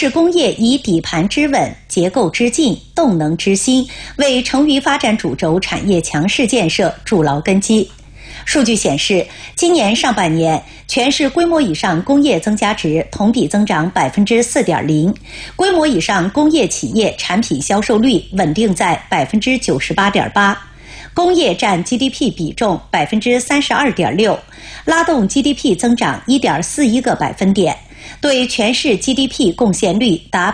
视工业以底盘之稳、结构之劲、动能之新，为成渝发展主轴产业强势建设筑牢根基。数据显示，今年上半年，全市规模以上工业增加值同比增长4.0%，规模以上工业企业产品销售率稳定在98.8%，工业占 GDP 比重32.6%，拉动 GDP 增长1.41个百分点，对全市 GDP 贡献率达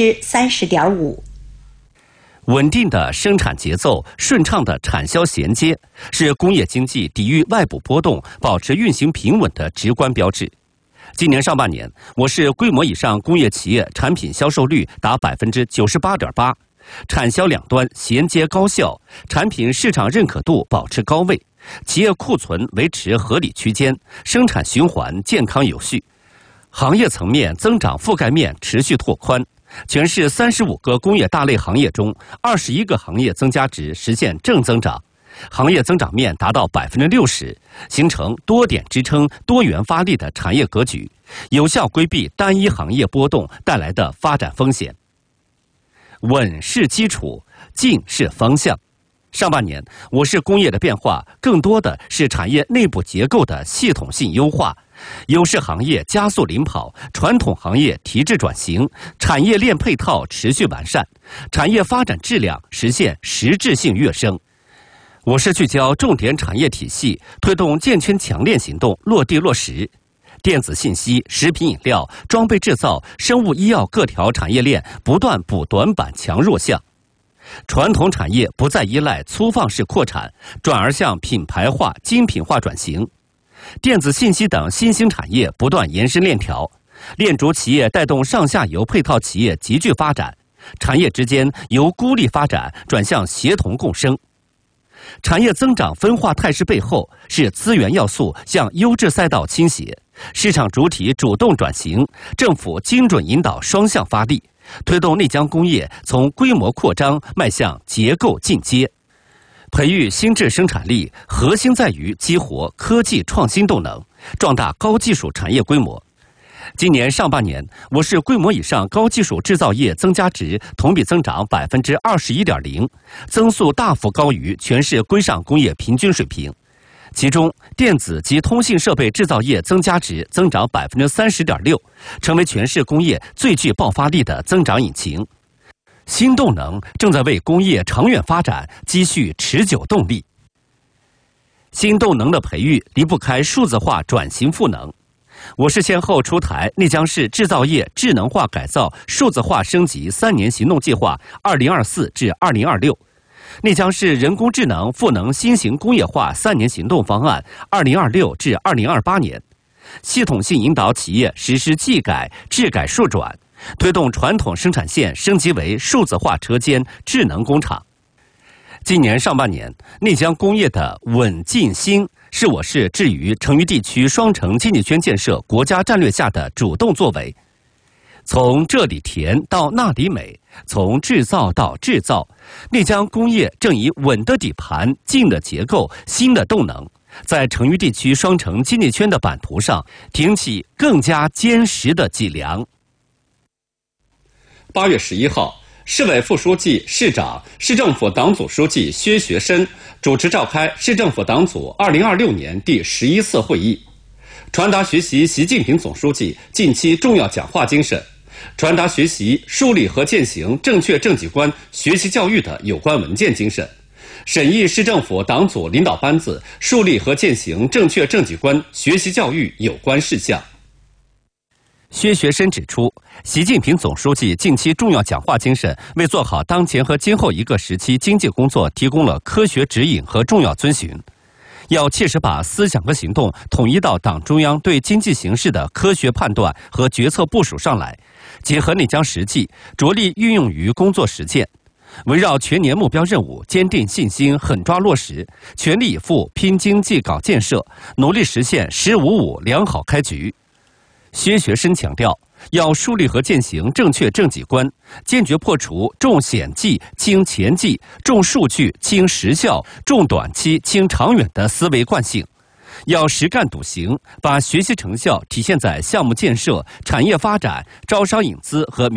30.5%。 稳定的生产节奏、顺畅的产销衔接，是工业经济抵御外部波动、保持运行平稳的直观标志。今年上半年，我市规模以上工业企业产品销售率达98.8%，产销两端衔接高效，产品市场认可度保持高位，企业库存维持合理区间，生产循环健康有序，行业层面增长覆盖面持续拓宽。全市35个工业大类行业中，21个行业增加值实现正增长，行业增长面达到60%，形成多点支撑、多元发力的产业格局，有效规避单一行业波动带来的发展风险。稳是基础，进是方向。上半年，我市工业的变化更多的是产业内部结构的系统性优化，优势行业加速领跑，传统行业提质转型，产业链配套持续完善，产业发展质量实现实质性跃升。我市聚焦重点产业体系，推动建圈强链行动落地落实。电子信息、食品饮料、装备制造、生物医药各条产业链不断补短板强弱项。传统产业不再依赖粗放式扩产，转而向品牌化、精品化转型。电子信息等新兴产业不断延伸链条，链主企业带动上下游配套企业集聚发展，产业之间由孤立发展转向协同共生。产业增长分化态势背后，是资源要素向优质赛道倾斜，市场主体主动转型，政府精准引导双向发力，推动内江工业从规模扩张迈向结构进阶。培育新质生产力，核心在于激活科技创新动能，壮大高技术产业规模。今年上半年，我市规模以上高技术制造业增加值同比增长21.0%，增速大幅高于全市规上工业平均水平。其中，电子及通信设备制造业增加值增长30.6%，成为全市工业最具爆发力的增长引擎。新动能正在为工业长远发展积蓄持久动力。新动能的培育离不开数字化转型赋能。我市先后出台内江市制造业智能化改造、数字化升级3年行动计划2024至2026，内江市人工智能赋能新型工业化3年行动方案2026至2028年，系统性引导企业实施技改、智改数转，推动传统生产线升级为数字化车间、智能工厂。今年上半年，内江工业的稳进新是我市置于成渝地区双城经济圈建设国家战略下的主动作为。从这里甜到那里美，从制造到制造，内江工业正以稳的底盘、进的结构、新的动能，在成渝地区双城经济圈的版图上挺起更加坚实的脊梁。 8月11号，市委副书记、市长、市政府党组书记薛学申主持召开市政府党组2026年第11次会议，传达学习习近平总书记近期重要讲话精神，传达学习树立和践行正确政绩观学习教育的有关文件精神，审议市政府党组领导班子树立和践行正确政绩观学习教育有关事项。 薛学申指出，习近平总书记近期重要讲话精神为做好当前和今后一个时期经济工作提供了科学指引和重要遵循，要切实把思想和行动统一到党中央对经济形势的科学判断和决策部署上来，结合内江实际，着力运用于工作实践，围绕全年目标任务坚定信心，狠抓落实，全力以赴拼经济搞建设，努力实现“15+5”良好开局。薛学申强调，要树立和践行正确政绩观，坚决破除重显绩轻前绩、重数据轻实效、重短期轻长远的思维惯性，要实干笃行，把学习成效体现在项目建设、产业发展、招商引资和